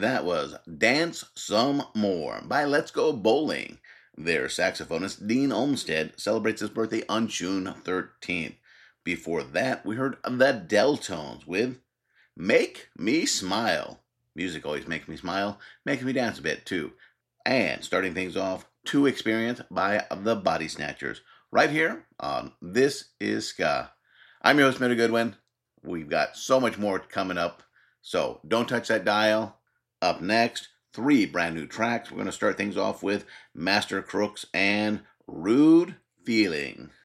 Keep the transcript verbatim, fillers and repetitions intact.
That was Dance Some More by Let's Go Bowling. Their saxophonist Dean Olmsted celebrates his birthday on June thirteenth. Before that, we heard the Deltones with Make Me Smile. Music always makes me smile, makes me dance a bit too. And starting things off, To Experience by the Body Snatchers, right here on This Is Ska. I'm your host, Mitter Goodwin. We've got so much more coming up, so don't touch that dial. Up next, three brand new tracks. We're going to start things off with Master Crooks and Rude Feeling.